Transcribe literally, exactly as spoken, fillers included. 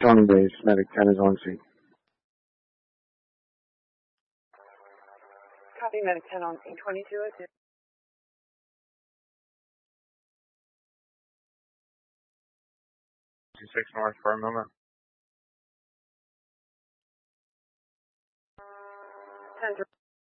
Tony base, medic ten is on scene. Copy, medic ten on scene, twenty-two is six north for a moment. ten